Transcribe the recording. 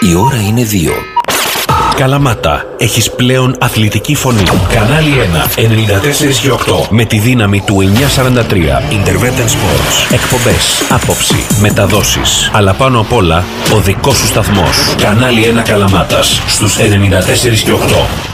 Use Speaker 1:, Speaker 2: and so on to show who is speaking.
Speaker 1: Η ώρα είναι 2. Καλαμάτα, έχεις πλέον αθλητική φωνή. Κανάλι 1, 94 και 8. Με τη δύναμη του 943. Intervention Sports. Εκπομπές, άποψη, μεταδόσεις. Αλλά πάνω απ' όλα, ο δικός σου σταθμός. Κανάλι 1 Καλαμάτας, στους 94 και 8.